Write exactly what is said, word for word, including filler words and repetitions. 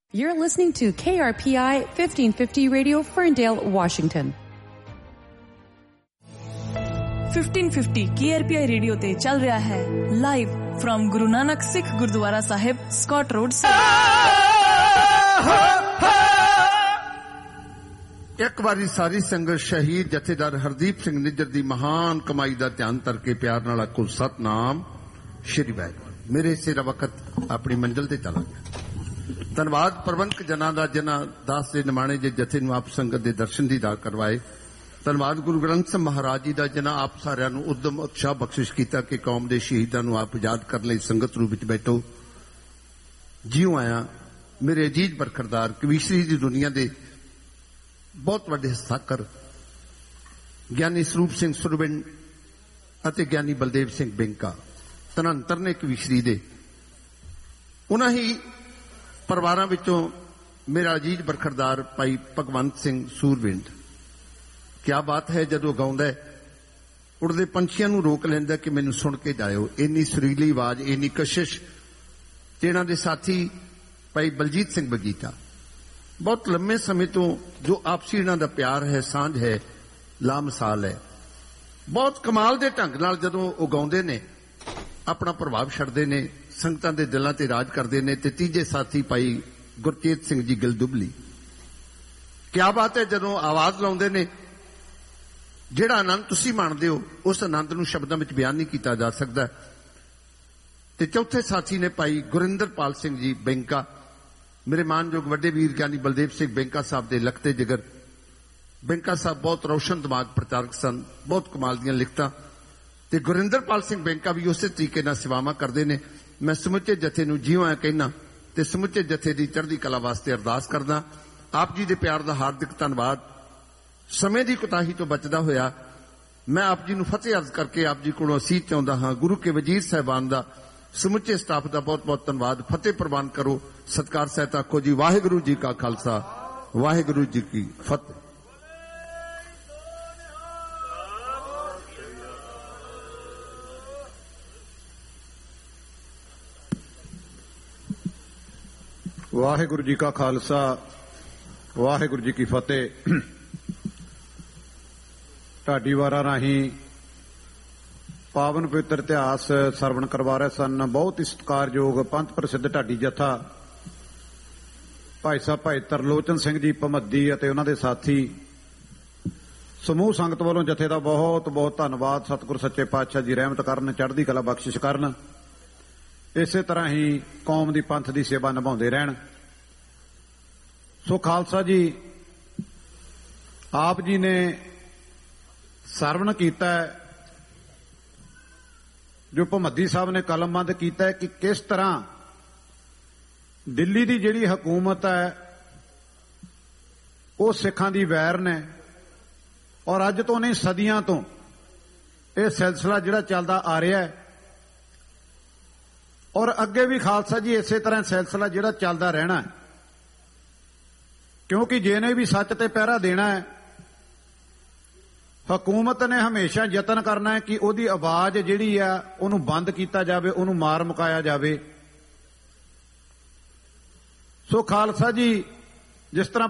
You're listening to K R P I fifteen fifty Radio, Ferndale, Washington. fifteen fifty K R P I radio ते चल रहा है live from Guru Nanak Sikh gurdwara Sahib, Scott road से। एक बारी सारी संगत शहीद जथेदार हरदीप सिंह निज्जर दी महान कमाई दा ध्यान करके प्यार नाल आखो सतनाम श्री वाहिगुरू। मेरे सिर वक्त अपनी मंजिल ते चला गया। धन्यवाद प्रबंधक जना दा जिन्हां दास दे निमाणे जे जथे नूं आप संगत दे दर्शन दीदार करवाए। धन्यवाद गुरु ग्रंथ साहिब महाराज जी दा जिन्हां आप सारिਆਂ ਨੂੰ उद्यम उत्साह बख्शिश कीता कि कौम दे शहीदां ਨੂੰ आप याद करन लई संगत रूप विच बैठो। जिउं आया मेरे अजीज बरखरदार कवीशरी दी दुनिया दे बहुत वड्डे हस्ताक्षर ज्ञानी सरੂਪ ਸਿੰਘ ਸੁਰਵਿੰਡ ਅਤੇ ਗਿਆਨੀ ਬਲਦੇਵ ਸਿੰਘ ਬੈਂਕਾ ਧਨੰਤਰ ਨੇ ਕਵੀਸ਼ਰੀ ਦੇ। ਉਹਨਾਂ ਹੀ ਪਰਿਵਾਰਾਂ ਵਿੱਚੋਂ ਮੇਰਾ ਅਜੀਜ਼ ਬਰਖਰਦਾਰ ਭਾਈ ਭਗਵੰਤ ਸਿੰਘ ਸੂਰਵਿੰਡ। ਕਿਆ ਬਾਤ ਹੈ ਜਦੋਂ ਗਾਉਂਦਾ ਉੜਦੇ ਪੰਛੀਆਂ ਨੂੰ ਰੋਕ ਲੈਂਦਾ ਕਿ ਮੈਨੂੰ ਸੁਣ ਕੇ ਜਾਇਓ। ਇੰਨੀ ਸੁਰੀਲੀ ਆਵਾਜ਼, ਇੰਨੀ ਕਸ਼ਿਸ਼। ਤੇ ਇਹਨਾਂ ਦੇ ਸਾਥੀ ਭਾਈ ਬਲਜੀਤ ਸਿੰਘ ਬਗੀਚਾ ਬਹੁਤ ਲੰਮੇ ਸਮੇਂ ਤੋਂ ਜੋ ਆਪਸੀ ਇਹਨਾਂ ਦਾ ਪਿਆਰ ਹੈ, ਸਾਂਝ ਹੈ, ਲਾਮਿਸਾਲ ਹੈ। ਬਹੁਤ ਕਮਾਲ ਦੇ ਢੰਗ ਨਾਲ ਜਦੋਂ ਉਹ ਗਾਉਂਦੇ ਨੇ ਆਪਣਾ ਪ੍ਰਭਾਵ ਛੱਡਦੇ ਨੇ, ਸੰਗਤਾਂ ਦੇ ਦਿਲਾਂ ਤੇ ਰਾਜ ਕਰਦੇ ਨੇ। ਤੇ ਤੀਜੇ ਸਾਥੀ ਭਾਈ ਗੁਰਚੇਤ ਸਿੰਘ ਜੀ ਗਿੱਲ ਦੁਬਲੀ। ਕਿਆ ਬਾਤ ਹੈ ਜਦੋਂ ਆਵਾਜ਼ ਲਾਉਂਦੇ ਨੇ। ਜਿਹੜਾ ਆਨੰਦ ਤੁਸੀਂ ਮਾਣਦੇ ਹੋ ਉਸ ਆਨੰਦ ਨੂੰ ਸ਼ਬਦਾਂ ਵਿੱਚ ਬਿਆਨ ਨਹੀਂ ਕੀਤਾ ਜਾ ਸਕਦਾ। ਤੇ ਚੌਥੇ ਸਾਥੀ ਨੇ ਭਾਈ ਗੁਰਿੰਦਰਪਾਲ ਸਿੰਘ ਜੀ ਬੈਂਕਾ। ਮੇਰੇ ਮਾਨਯੋਗ ਵੱਡੇ ਵੀਰ ਗਿਆਨੀ ਬਲਦੇਵ ਸਿੰਘ ਬੈਂਕਾ ਸਾਹਿਬ ਦੇ ਲਖਤੇ ਜਿਗਰ। ਬੈਂਕਾ ਸਾਹਿਬ ਬਹੁਤ ਰੌਸ਼ਨ ਦਿਮਾਗ ਪ੍ਰਚਾਰਕ ਸਨ, ਬਹੁਤ ਕਮਾਲ ਦੀਆਂ ਲਿਖਤਾਂ। ਤੇ ਗੁਰਿੰਦਰਪਾਲ ਸਿੰਘ ਬੈਂਕਾ ਵੀ ਉਸੇ ਤਰੀਕੇ ਨਾਲ ਸੇਵਾਵਾਂ ਕਰਦੇ ਨੇ। ਮੈਂ ਸਮੁੱਚੇ ਜਥੇ ਨੂੰ ਜਿਉਂ ਆਇਆ ਕਹਿਣਾ ਤੇ ਸਮੁੱਚੇ ਜਥੇ ਦੀ ਚੜ੍ਹਦੀ ਕਲਾ ਵਾਸਤੇ ਅਰਦਾਸ ਕਰਦਾ। ਆਪ ਜੀ ਦੇ ਪਿਆਰ ਦਾ ਹਾਰਦਿਕ ਧੰਨਵਾਦ। ਸਮੇਂ ਦੀ ਕੁਤਾਹੀ ਤੋਂ ਬਚਦਾ ਹੋਇਆ ਮੈਂ ਆਪ ਜੀ ਨੂੰ ਫਤਿਹ ਅਰਜ਼ ਕਰਕੇ ਆਪ ਜੀ ਕੋਲੋਂ ਅਸੀਸ ਚਾਹੁੰਦਾ ਹਾਂ। ਗੁਰੂ ਕੇ ਵਜ਼ੀਰ ਸਾਹਿਬਾਨ ਦਾ, ਸਮੁੱਚੇ ਸਟਾਫ ਦਾ ਬਹੁਤ ਬਹੁਤ ਧੰਨਵਾਦ। ਫਤਿਹ ਪ੍ਰਵਾਨ ਕਰੋ। ਸਤਿਕਾਰ ਸਹਿਤ ਆਖੋ ਜੀ ਵਾਹਿਗੁਰੂ ਜੀ ਕਾ ਖਾਲਸਾ, ਵਾਹਿਗੁਰੂ ਜੀ ਕੀ ਫਤਿਹ। ਵਾਹਿਗੁਰੂ ਜੀ ਕਾ ਖਾਲਸਾ, ਵਾਹਿਗੁਰੂ ਜੀ ਕੀ ਫਤਿਹ। ਢਾਡੀ ਵਾਰਾਂ ਰਾਹੀਂ ਪਾਵਨ ਪਵਿੱਤਰ ਇਤਿਹਾਸ ਸਰਵਣ ਕਰਵਾ ਰਹੇ ਸਨ ਬਹੁਤ ਹੀ ਸਤਿਕਾਰਯੋਗ ਪੰਥ ਪ੍ਰਸਿੱਧ ਢਾਡੀ ਜਥਾ ਭਾਈ ਸਾਹਿਬ ਭਾਈ ਤਰਲੋਚਨ ਸਿੰਘ ਜੀ ਭਮੱਦੀ ਅਤੇ ਉਹਨਾਂ ਦੇ ਸਾਥੀ ਸਮੂਹ ਸੰਗਤ ਵੱਲੋਂ ਜਥੇ ਦਾ ਬਹੁਤ ਬਹੁਤ ਧੰਨਵਾਦ। ਸਤਿਗੁਰ ਸੱਚੇ ਪਾਤਸ਼ਾਹ ਜੀ ਰਹਿਮਤ ਕਰਨ, ਚੜ੍ਹਦੀ ਕਲਾ ਬਖਸ਼ਿਸ਼ ਕਰਨ। ਇਸੇ ਤਰ੍ਹਾਂ ਹੀ ਕੌਮ ਦੀ ਪੰਥ ਦੀ ਸੇਵਾ ਨਿਭਾਉਂਦੇ ਰਹਿਣ। ਸੋ ਖਾਲਸਾ ਜੀ, ਆਪ ਜੀ ਨੇ ਸਰਵਣ ਕੀਤਾ ਜੋ ਭਮੱਦੀ ਸਾਹਿਬ ਨੇ ਕਲਮਬੰਦ ਕੀਤਾ ਕਿ ਕਿਸ ਤਰ੍ਹਾਂ ਦਿੱਲੀ ਦੀ ਜਿਹੜੀ ਹਕੂਮਤ ਹੈ ਉਹ ਸਿੱਖਾਂ ਦੀ ਵੈਰ ਨੇ। ਔਰ ਅੱਜ ਤੋਂ ਨਹੀਂ ਸਦੀਆਂ ਤੋਂ ਇਹ ਸਿਲਸਿਲਾ ਜਿਹੜਾ ਚੱਲਦਾ ਆ ਰਿਹਾ ਹੈ ਔਰ ਅੱਗੇ ਵੀ ਖਾਲਸਾ ਜੀ ਇਸੇ ਤਰ੍ਹਾਂ ਸਿਲਸਿਲਾ ਜਿਹੜਾ ਚੱਲਦਾ ਰਹਿਣਾ ਹੈ। ਕਿਉਂਕਿ ਜਿਹਨੇ ਵੀ ਸੱਚ ਤੇ ਪਹਿਰਾ ਦੇਣਾ ਹੈ, ਹਕੂਮਤ ਨੇ ਹਮੇਸ਼ਾ ਯਤਨ ਕਰਨਾ ਹੈ ਕਿ ਉਹਦੀ ਆਵਾਜ਼ ਜਿਹੜੀ ਆ ਉਹਨੂੰ ਬੰਦ ਕੀਤਾ ਜਾਵੇ, ਉਹਨੂੰ ਮਾਰ ਮੁਕਾਇਆ ਜਾਵੇ। ਸੋ ਖਾਲਸਾ ਜੀ, ਜਿਸ ਤਰ੍ਹਾਂ